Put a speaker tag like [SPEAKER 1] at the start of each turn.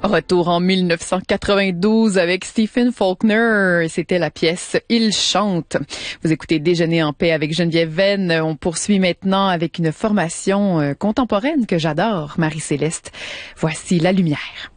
[SPEAKER 1] Retour en 1992 avec Stephen Faulkner. C'était la pièce Il chante. Vous écoutez Déjeuner en paix avec Geneviève Venn. On poursuit maintenant avec une formation contemporaine que j'adore, Marie-Céleste. Voici La Lumière.